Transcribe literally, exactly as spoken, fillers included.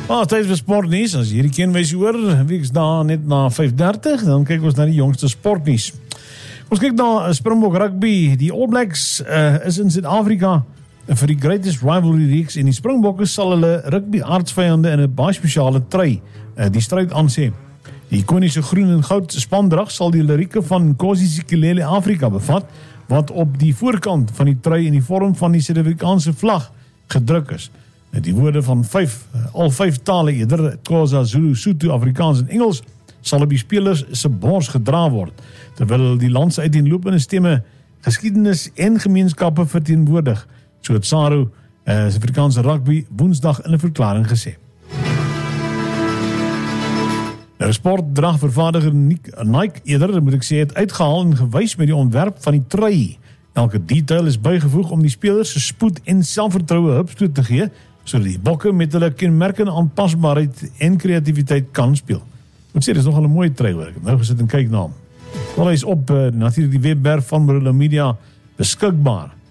Ah, tyd vir sportnuus. As jy hierdie kenwys hoor, weeks daar net na vyf dertig, dan kyk ons na die jongste sportnuus. Ons kyk na Springbok rugby. Die All Blacks uh, is in Suid-Afrika vir die Greatest Rivalry reeks en die Springbokke sal hulle rugby aardsvyande in 'n baie spesiale trui uh, die stryd aansê. Die ikoniese groen en goud spandrag sal die lirieke van Nkosi Sikelel' Afrika bevat, wat op die voorkant van die trui in die vorm van die Suid-Afrikaanse vlag gedruk is. Die woorde van vyf, al vyf tale eerder, Xhosa, Zulu, Sotho, Afrikaans en Engels, sal op die spelers se bors gedra word, terwyl die land se uiteenlopende stemme, geskiedenis en gemeenskappe verteenwoordig, so het SARU, uh, Suid-Afrikaanse rugby, woensdag in 'n verklaring gesê. Nou, sportdragvervaardiger Nike eerder, moet ek sê, het uitgehaal en gewys met die ontwerp van die trui. Elke detail is bygevoeg om die spelers se spoed en selfvertroue hupstoot te gee, sodat die bokke met hulle kenmerkende aanpasbaarheid en kreatiwiteit kan speel. Moet sê, dit is nogal 'n mooi trui hoor. Ek het nou gesit en kyk na hom. Wel, hy is op uh, natuurlik die webwerf van Marula Media beskikbaar.